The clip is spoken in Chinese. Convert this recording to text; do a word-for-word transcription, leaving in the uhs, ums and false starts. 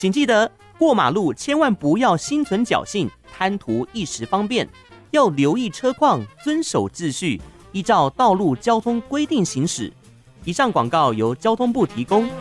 请记得过马路千万不要心存侥幸，贪图一时方便，要留意车况，遵守秩序，依照道路交通规定行驶。以上广告由交通部提供。